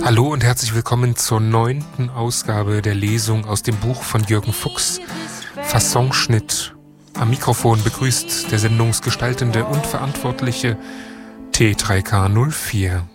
Hallo und herzlich willkommen zur 9. Ausgabe der Lesung aus dem Buch von Jürgen Fuchs, Fassonschnitt. Am Mikrofon begrüßt der sendungsgestaltende und verantwortliche T3K04.